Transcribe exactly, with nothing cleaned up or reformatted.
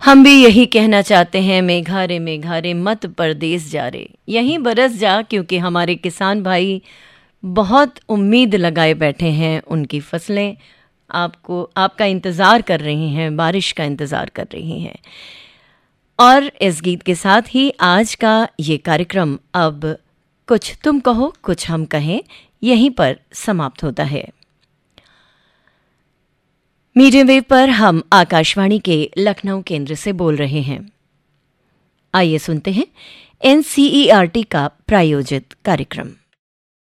हम भी यही कहना चाहते हैं, मेघा रे मेघा रे मत परदेस जा रे, यहीं बरस जा, क्योंकि हमारे किसान भाई बहुत उम्मीद लगाए बैठे हैं। उनकी फसलें आपको आपका इंतज़ार कर रही हैं, बारिश का इंतज़ार कर रही हैं। और इस गीत के साथ ही आज का ये कार्यक्रम अब कुछ तुम कहो कुछ हम कहें यहीं पर समाप्त होता है। मीडियम वेव पर हम आकाशवाणी के लखनऊ केंद्र से बोल रहे हैं। आइए सुनते हैं N C E R T का प्रायोजित कार्यक्रम।